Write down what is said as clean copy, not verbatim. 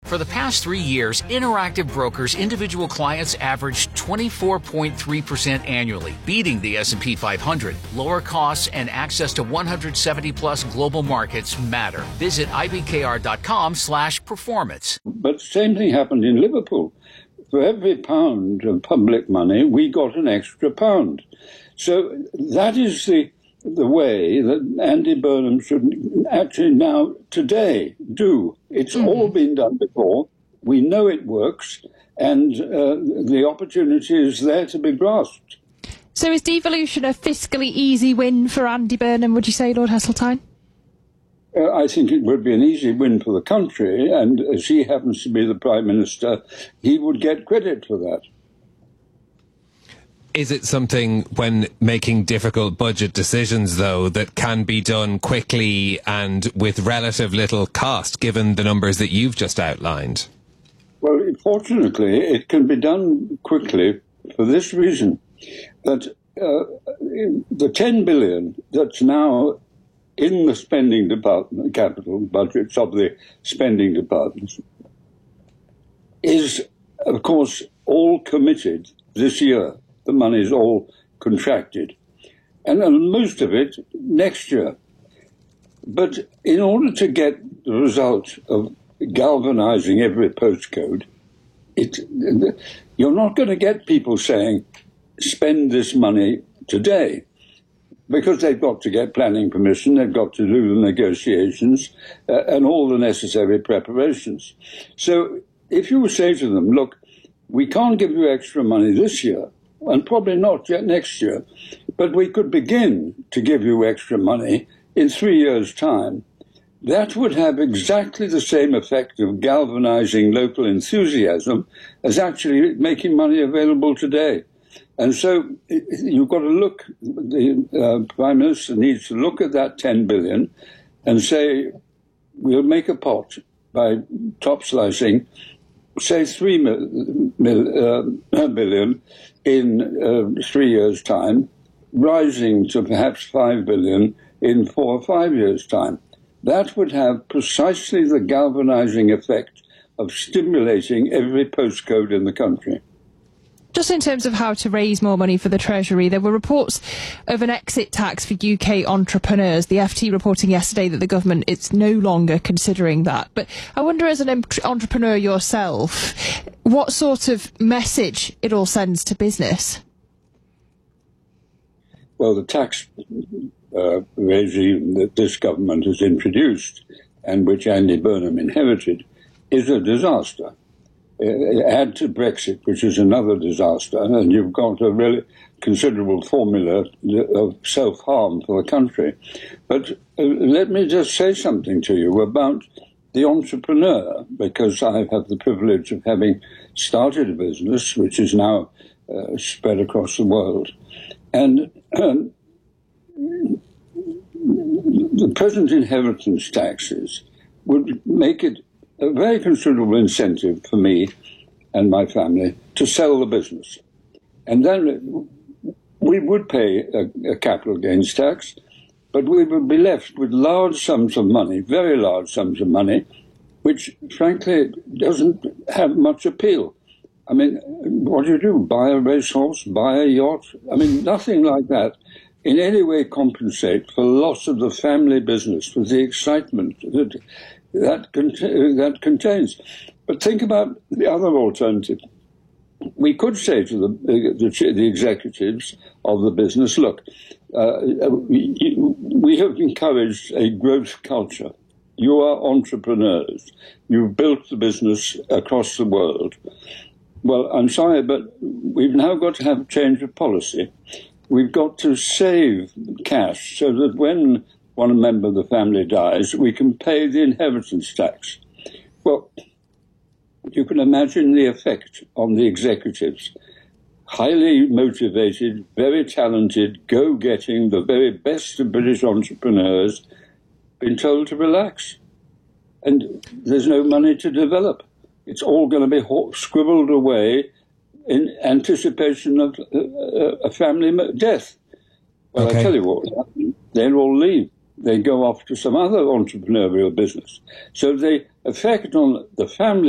For the past 3 years, Interactive Brokers' individual clients averaged 24.3% annually, beating the S&P 500. Lower costs and access to 170-plus global markets matter. Visit ibkr.com/performance. But the same thing happened in Liverpool. For every pound of public money, we got an extra pound. So that is the way that Andy Burnham should actually now, today, do. It's all been done before. We know it works, and the opportunity is there to be grasped. So is devolution a fiscally easy win for Andy Burnham, would you say, Lord Heseltine? I think it would be an easy win for the country, and as he happens to be the Prime Minister, he would get credit for that. Is it something, when making difficult budget decisions, though, that can be done quickly and with relative little cost, given the numbers that you've just outlined? Well, fortunately, it can be done quickly for this reason, that the 10 billion that's now in the spending department, capital budgets of the spending departments, is, of course, all committed this year. The money is all contracted, and most of it next year. But in order to get the result of galvanizing every postcode, you're not going to get people saying, spend this money today, because they've got to get planning permission, they've got to do the negotiations and all the necessary preparations. So if you say to them, look, we can't give you extra money this year, and probably not yet next year, but we could begin to give you extra money in 3 years' time, that would have exactly the same effect of galvanizing local enthusiasm as actually making money available today. And so you've got to look, the Prime Minister needs to look at that 10 billion and say, we'll make a pot by top slicing, say 3 billion in 3 years' time, rising to perhaps 5 billion in 4 or 5 years' time. That would have precisely the galvanizing effect of stimulating every postcode in the country. Just in terms of how to raise more money for the Treasury, there were reports of an exit tax for UK entrepreneurs. The FT reporting yesterday that the government is no longer considering that. But I wonder, as an entrepreneur yourself, what sort of message it all sends to business? Well, the tax regime that this government has introduced and which Andy Burnham inherited is a disaster. Add to Brexit, which is another disaster, and you've got a really considerable formula of self-harm for the country. But let me just say something to you about the entrepreneur, because I have the privilege of having started a business which is now spread across the world. And the present inheritance taxes would make it a very considerable incentive for me and my family to sell the business. And then we would pay a capital gains tax, but we would be left with large sums of money, very large sums of money, which frankly doesn't have much appeal. I mean, what do? Buy a racehorse, buy a yacht? I mean, nothing like that in any way compensate for the loss of the family business, for the excitement that contains. But think about the other alternative. We could say to the executives of the business, look, we have encouraged a growth culture. You are entrepreneurs. You've built the business across the world. Well, I'm sorry, but we've now got to have a change of policy. We've got to save cash so that when one member of the family dies, we can pay the inheritance tax. Well, you can imagine the effect on the executives. Highly motivated, very talented, go-getting, the very best of British entrepreneurs, been told to relax. And there's no money to develop. It's all going to be scribbled away in anticipation of a family death. Well, okay. I tell you what, they'll all leave. They go off to some other entrepreneurial business. So the effect on the family